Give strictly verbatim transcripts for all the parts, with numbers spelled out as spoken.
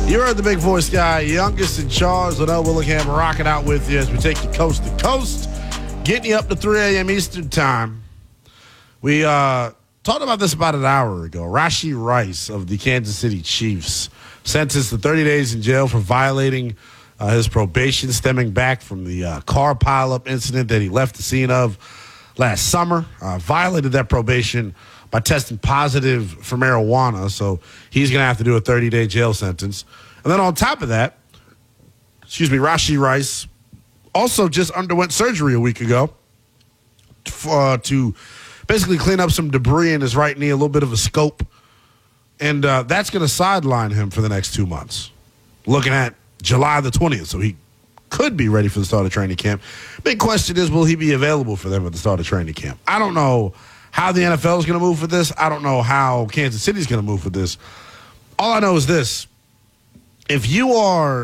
You heard the big voice guy, youngest in charge, Liddell Willingham, rocking out with you as we take you coast to coast, getting you up to three a.m. Eastern time. We uh, talked about this about an hour ago. Rashee Rice of the Kansas City Chiefs sentenced to thirty days in jail for violating uh, his probation stemming back from the uh, car pileup incident that he left the scene of last summer. Uh, violated that probation by testing positive for marijuana, so he's going to have to do a thirty-day jail sentence. And then on top of that, excuse me, Rashee Rice also just underwent surgery a week ago uh, to basically clean up some debris in his right knee, a little bit of a scope, and uh, that's going to sideline him for the next two months. Looking at July the twentieth, so he could be ready for the start of training camp. Big question is, will he be available for them at the start of training camp? I don't know how the N F L is going to move for this. I don't know how Kansas City is going to move for this. All I know is this. If you are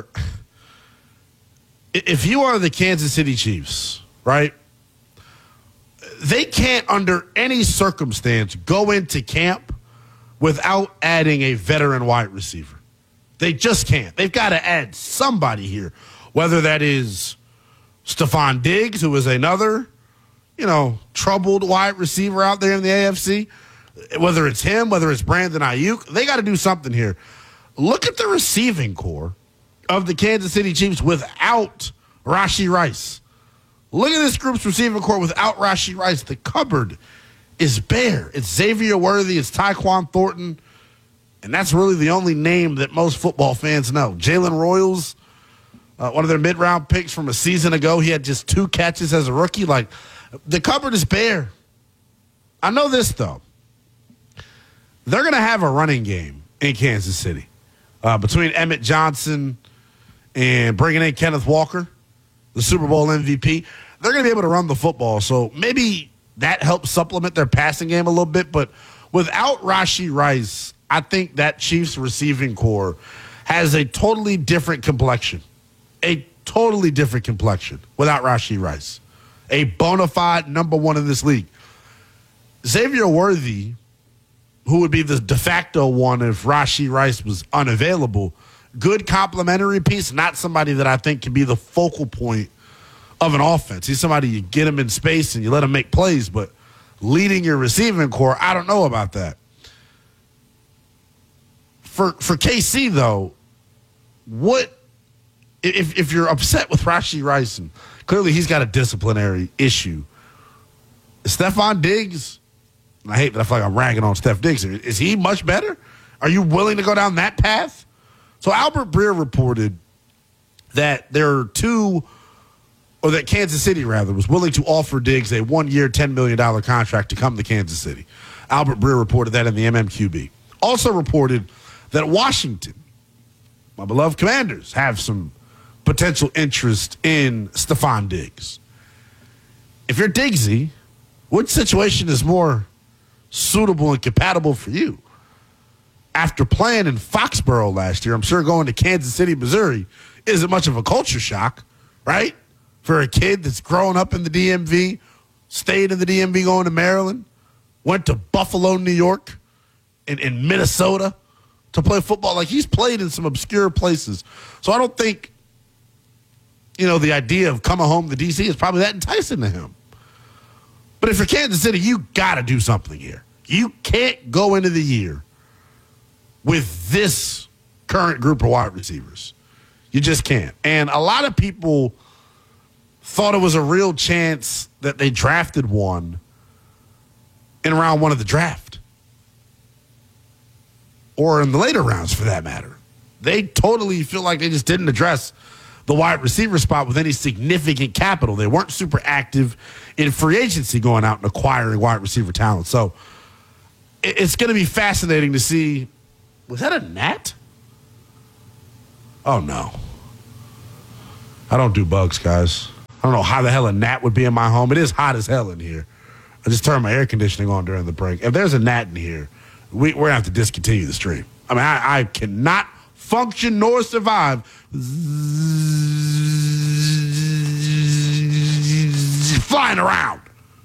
if you are the Kansas City Chiefs, right, they can't under any circumstance go into camp without adding a veteran wide receiver. They just can't. They've got to add somebody here, whether that is Stephon Diggs, who is another you know, troubled wide receiver out there in the A F C, whether it's him, whether it's Brandon Ayuk, they got to do something here. Look at the receiving core of the Kansas City Chiefs without Rashee Rice. Look at this group's receiving core without Rashee Rice. The cupboard is bare. It's Xavier Worthy, it's Tyquan Thornton, and that's really the only name that most football fans know. Jalen Royals, uh, one of their mid-round picks from a season ago, he had just two catches as a rookie. Like, the cupboard is bare. I know this, though. They're going to have a running game in Kansas City uh, between Emmett Johnson and bringing in Kenneth Walker, the Super Bowl M V P. They're going to be able to run the football, so maybe that helps supplement their passing game a little bit. But without Rashee Rice, I think that Chiefs receiving core has a totally different complexion, a totally different complexion without Rashee Rice. A bona fide number one in this league. Xavier Worthy, who would be the de facto one if Rashee Rice was unavailable, good complementary piece, not somebody that I think can be the focal point of an offense. He's somebody you get him in space and you let him make plays, but leading your receiving core, I don't know about that. For for K C, though, what if if you're upset with Rashee Rice and clearly he's got a disciplinary issue, Stephon Diggs, and I hate that I feel like I'm ragging on Steph Diggs. Is he much better? Are you willing to go down that path? So Albert Breer reported that there are two, or that Kansas City, rather, was willing to offer Diggs a one-year, ten million dollars contract to come to Kansas City. Albert Breer reported that in the M M Q B. Also reported that Washington, my beloved Commanders, have some potential interest in Stephon Diggs. If you're Diggsy, what situation is more suitable and compatible for you? After playing in Foxborough last year, I'm sure going to Kansas City, Missouri isn't much of a culture shock, right? For a kid that's growing up in the D M V, stayed in the D M V going to Maryland, went to Buffalo, New York, and in Minnesota to play football. Like, he's played in some obscure places. So I don't think, you know, the idea of coming home to D C is probably that enticing to him. But if you're Kansas City, you got to do something here. You can't go into the year with this current group of wide receivers. You just can't. And a lot of people thought it was a real chance that they drafted one in round one of the draft. Or in the later rounds, for that matter. They totally feel like they just didn't address the wide receiver spot with any significant capital. They weren't super active in free agency going out and acquiring wide receiver talent. So it's going to be fascinating to see. Was that a gnat? Oh, no. I don't do bugs, guys. I don't know how the hell a gnat would be in my home. It is hot as hell in here. I just turned my air conditioning on during the break. If there's a gnat in here, we, we're going to have to discontinue the stream. I mean, I, I cannot function nor survive flying around.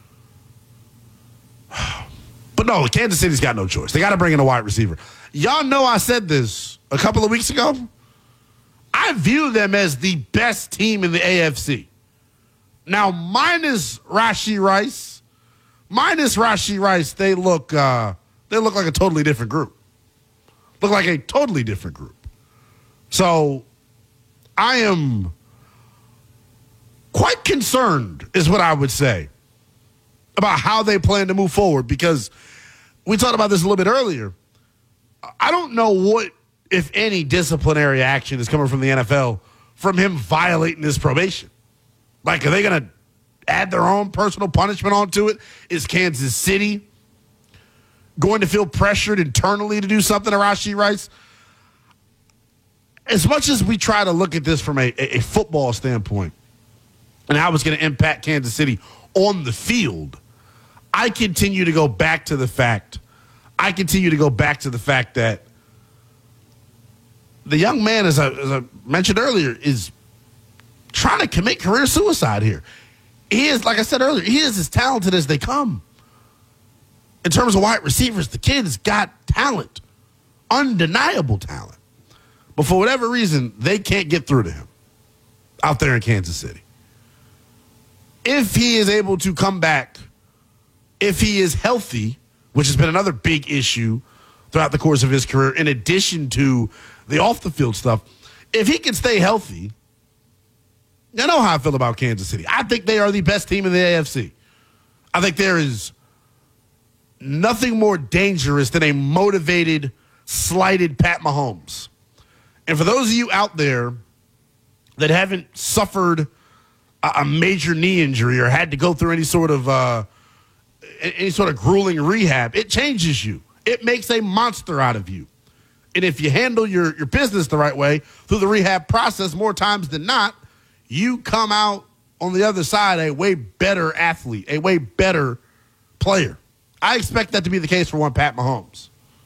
But no, Kansas City's got no choice. They got to bring in a wide receiver. Y'all know I said this a couple of weeks ago. I view them as the best team in the A F C. Now, minus Rashee Rice, minus Rashee Rice, they look uh, they look like a totally different group. Look like a totally different group. So, I am quite concerned, is what I would say, about how they plan to move forward, because we talked about this a little bit earlier. I don't know what, if any, disciplinary action is coming from the N F L from him violating his probation. Like, are they going to add their own personal punishment onto it? Is Kansas City going to feel pressured internally to do something to Rashee Rice? As much as we try to look at this from a, a football standpoint and how it's going to impact Kansas City on the field, I continue to go back to the fact, I continue to go back to the fact that the young man, as I, as I mentioned earlier, is trying to commit career suicide here. He is, like I said earlier, he is as talented as they come. In terms of wide receivers, the kid's got talent, undeniable talent. But for whatever reason, they can't get through to him out there in Kansas City. If he is able to come back, if he is healthy, which has been another big issue throughout the course of his career, in addition to the off-the-field stuff, if he can stay healthy, you know how I feel about Kansas City. I think they are the best team in the A F C. I think there is nothing more dangerous than a motivated, slighted Pat Mahomes. And for those of you out there that haven't suffered a, a major knee injury or had to go through any sort of uh, any sort of grueling rehab, it changes you. It makes a monster out of you. And if you handle your, your business the right way through the rehab process, more times than not, you come out on the other side a way better athlete, a way better player. I expect that to be the case for one Pat Mahomes.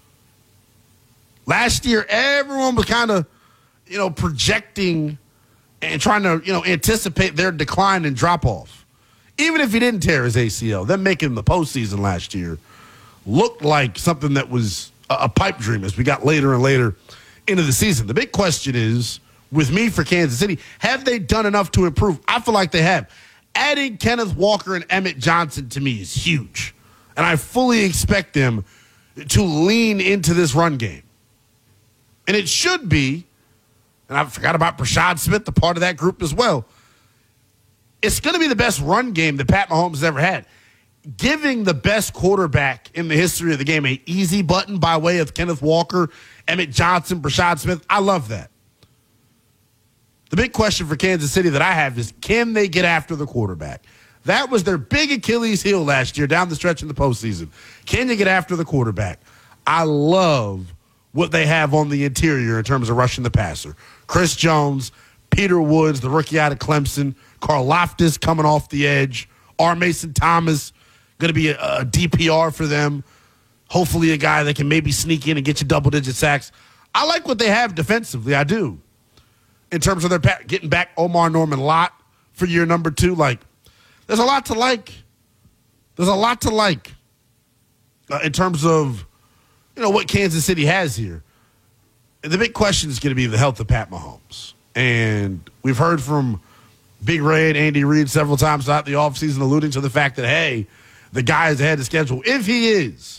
Last year, everyone was kind of, you know, projecting and trying to, you know, anticipate their decline and drop off. Even if he didn't tear his A C L, them making the postseason last year looked like something that was a, a pipe dream as we got later and later into the season. The big question is, with me for Kansas City, have they done enough to improve? I feel like they have. Adding Kenneth Walker and Emmett Johnson to me is huge. And I fully expect them to lean into this run game. And it should be, and I forgot about Brashad Smith, the part of that group as well. It's going to be the best run game that Pat Mahomes has ever had. Giving the best quarterback in the history of the game an easy button by way of Kenneth Walker, Emmett Johnson, Brashad Smith, I love that. The big question for Kansas City that I have is, can they get after the quarterback? That was their big Achilles heel last year down the stretch in the postseason. Can you get after the quarterback? I love what they have on the interior in terms of rushing the passer. Chris Jones, Peter Woods, the rookie out of Clemson, Karlaftis coming off the edge, R. Mason Thomas, going to be a, a D P R for them. Hopefully a guy that can maybe sneak in and get you double-digit sacks. I like what they have defensively. I do. In terms of their pa- getting back Omar Norman Lott for year number two. Like, there's a lot to like. There's a lot to like uh, in terms of, you know, what Kansas City has here. And the big question is going to be the health of Pat Mahomes. And we've heard from Big Ray and Andy Reid several times throughout the offseason alluding to the fact that, hey, the guy is ahead of schedule. If he is,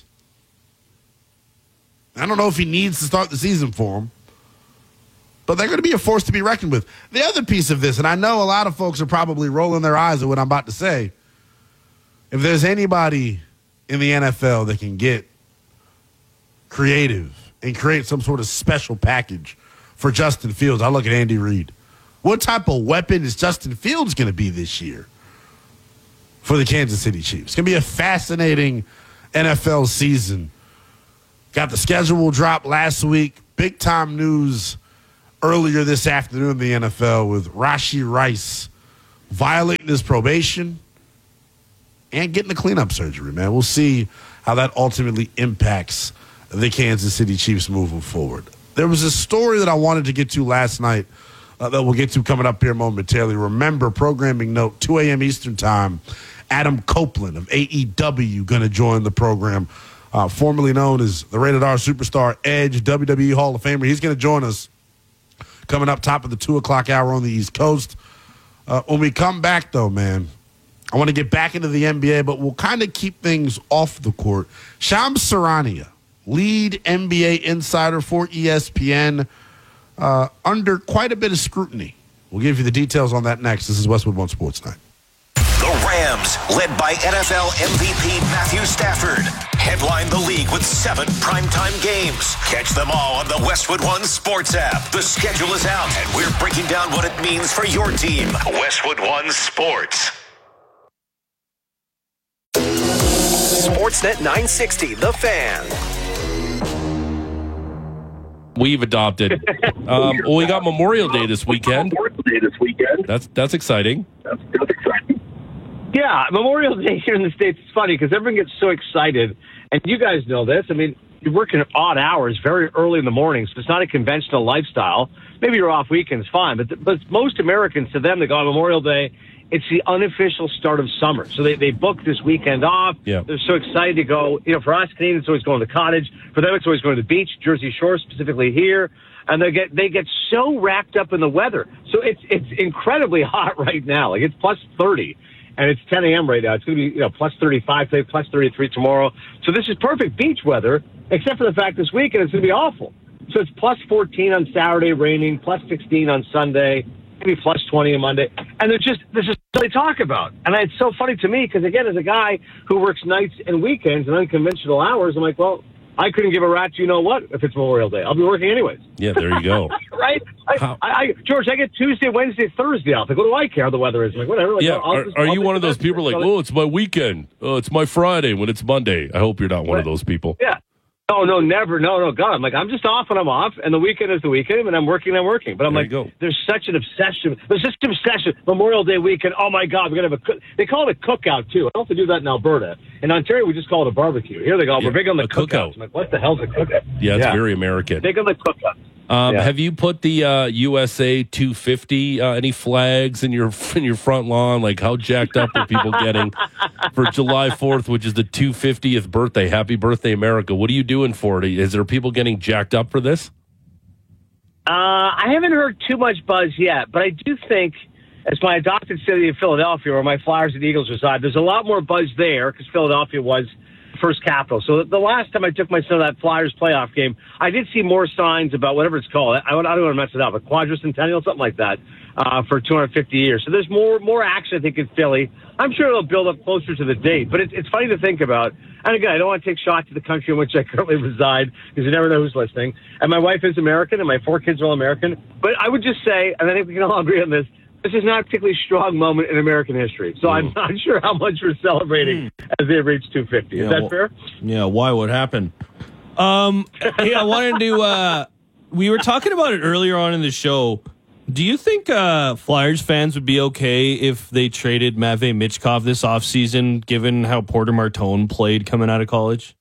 I don't know if he needs to start the season for him, but they're going to be a force to be reckoned with. The other piece of this, and I know a lot of folks are probably rolling their eyes at what I'm about to say, if there's anybody in the N F L that can get creative and create some sort of special package for Justin Fields, I look at Andy Reid. What type of weapon is Justin Fields going to be this year for the Kansas City Chiefs? It's going to be a fascinating N F L season. Got the schedule drop last week. Big time news earlier this afternoon in the N F L with Rashee Rice violating his probation and getting the cleanup surgery, man. We'll see how that ultimately impacts the Kansas City Chiefs moving forward. There was a story that I wanted to get to last night uh, that we'll get to coming up here momentarily. Remember, programming note, two a.m. Eastern time, Adam Copeland of A E W going to join the program, uh, formerly known as the Rated R Superstar Edge, W W E Hall of Famer. He's going to join us coming up top of the two o'clock hour on the East Coast. Uh, when we come back, though, man, I want to get back into the N B A, but we'll kind of keep things off the court. Shams Charania, lead N B A insider for E S P N, uh, under quite a bit of scrutiny. We'll give you the details on that next. This is Westwood One Sports Night. The Rams, led by N F L M V P Matthew Stafford, headline the league with seven primetime games. Catch them all on the Westwood One Sports app. The schedule is out, and we're breaking down what it means for your team. Westwood One Sports. Sportsnet nine sixty, The Fan. We've adopted. Um, well, we got Memorial Day this weekend. Memorial Day this weekend. That's that's exciting. That's, that's exciting. Yeah, Memorial Day here in the States is funny because everyone gets so excited. And you guys know this. I mean, you're working at odd hours very early in the morning, so it's not a conventional lifestyle. Maybe you're off weekends, fine. But, but most Americans, to them, they go on Memorial Day, it's the unofficial start of summer. So they, they book this weekend off. Yeah. They're so excited to go. You know, for us Canadians, it's always going to the cottage. For them, it's always going to the beach, Jersey Shore, specifically here. And they get they get so wrapped up in the weather. So it's it's incredibly hot right now. Like, it's plus thirty. And it's ten a.m. right now. It's going to be, you know, plus thirty-five today, plus thirty-three tomorrow. So this is perfect beach weather, except for the fact this weekend it's going to be awful. So it's plus fourteen on Saturday, raining, plus sixteen on Sunday, maybe plus twenty on Monday. And they're just, this is what they talk about. And it's so funny to me because, again, as a guy who works nights and weekends and unconventional hours, I'm like, well, I couldn't give a rat's you know what if it's Memorial Day. I'll be working anyways. Yeah, there you go. Right? I, I, I, George, I get Tuesday, Wednesday, Thursday off. Like, what do I care how the weather is? I'm like, whatever. Like, Yeah, I'll, I'll are, just, are I'll you just one of those people like, oh, it's my weekend. Oh, it's my Friday when it's Monday. I hope you're not one of those people. Yeah. No, no, never. No, no, God. I'm like, I'm just off and I'm off, and the weekend is the weekend, and I'm working and I'm working. But I'm There like, you go. there's such an obsession. There's such an obsession. Memorial Day weekend. Oh, my God. We're going to have a cook. They call it a cookout, too. I don't have to do that in Alberta. In Ontario, we just call it a barbecue. Here they go. Yeah, We're big on the a cookouts. cookout. I'm like, what the hell's a cookout? Yeah, it's very American. Big on the cookout. Um, Yeah. Have you put the uh, U S A two fifty, uh, any flags in your in your front lawn? Like, how jacked up are people getting for July fourth, which is the two hundred fiftieth birthday? Happy birthday, America. What are you doing for it? Is there people getting jacked up for this? Uh, I haven't heard too much buzz yet, but I do think, as my adopted city of Philadelphia, where my Flyers and Eagles reside, there's a lot more buzz there because Philadelphia was the first capital. So the last time I took my son to that Flyers playoff game, I did see more signs about whatever it's called. I, I don't want to mess it up, a quadricentennial, something like that, uh, for two hundred fifty years. So there's more more action, I think, in Philly. I'm sure it'll build up closer to the date, but it, it's funny to think about. And again, I don't want to take shots at the country in which I currently reside because you never know who's listening. And my wife is American, and my four kids are all American. But I would just say, and I think we can all agree on this, this is not a particularly strong moment in American history. So mm. I'm not sure how much we're celebrating mm. as they reach two hundred fifty. Is yeah, that well, fair? Yeah, why? What happened? Um, hey, I wanted to, uh, we were talking about it earlier on in the show. Do you think uh, Flyers fans would be okay if they traded Matvei Michkov this offseason, given how Porter Martone played coming out of college?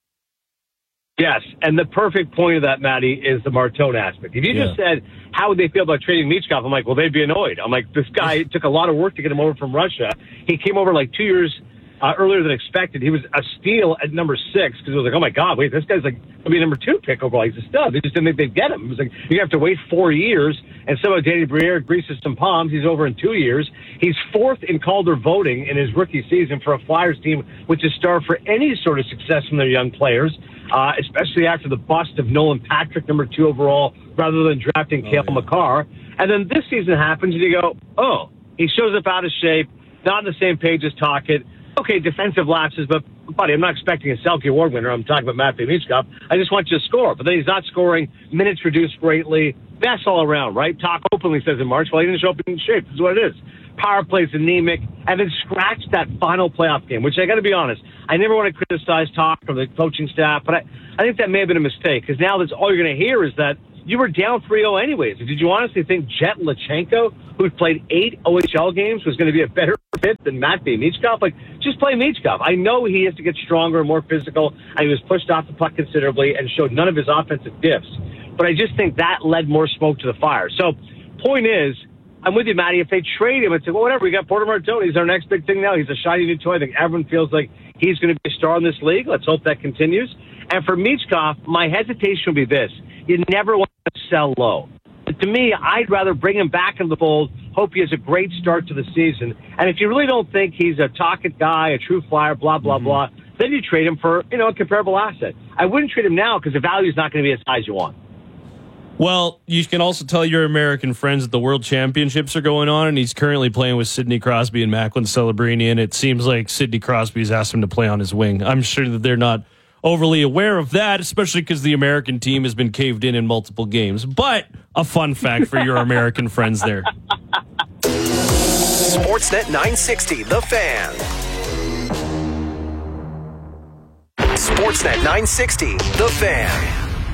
Yes, and the perfect point of that, Matty, is the Martone aspect. If you Yeah. just said, how would they feel about trading Michkov? I'm like, well, they'd be annoyed. I'm like, this guy took a lot of work to get him over from Russia. He came over like two years uh, earlier than expected. He was a steal at number six because it was like, oh, my God, wait, this guy's like going to be number two pick overall. He's a stud. They just didn't think they'd get him. It was like, you have to wait four years, and somehow Danny Briere greases some palms. He's over in two years. He's fourth in Calder voting in his rookie season for a Flyers team, which is starved for any sort of success from their young players. Uh, especially after the bust of Nolan Patrick, number two overall, rather than drafting oh, Cale yeah. Makar. And then this season happens, and you go, oh, he shows up out of shape, not on the same page as Tocchet. Okay, defensive lapses, but, buddy, I'm not expecting a Selke Award winner. I'm talking about Matvei Michkov. I just want you to score. But then he's not scoring. Minutes reduced greatly. Mess all around, right? Talk openly says in March, well, he didn't show up in shape. This is what it is. Power play's anemic, and then scratch that final playoff game, which I got to be honest, I never want to criticize Talk or the coaching staff, but I, I think that may have been a mistake because now that's all you're going to hear is that you were down three oh anyways. Did you honestly think Jet Lachenko, who'd played eight O H L games, was going to be a better fit than Matvei Michkov? Like, just play Michkov. I know he has to get stronger and more physical, and he was pushed off the puck considerably and showed none of his offensive diffs. But I just think that led more smoke to the fire. So, point is, I'm with you, Matty. If they trade him and say, well, whatever, we got Porter Martone. He's our next big thing now. He's a shiny new toy. I think everyone feels like he's going to be a star in this league. Let's hope that continues. And for Michkov, my hesitation would be this. You never want to sell low. The But to me, I'd rather bring him back into the fold, hope he has a great start to the season. And if you really don't think he's a talk-it guy, a true flyer, blah, blah, mm-hmm. blah, then you trade him for, you know, a comparable asset. I wouldn't trade him now because the value is not going to be as high as you want. Well, you can also tell your American friends that the World Championships are going on, and he's currently playing with Sidney Crosby and Macklin Celebrini, and it seems like Sidney Crosby's asked him to play on his wing. I'm sure that they're not overly aware of that, especially because the American team has been caved in in multiple games. But a fun fact for your American friends there. Sportsnet nine sixty, The Fan. Sportsnet nine sixty, The Fan.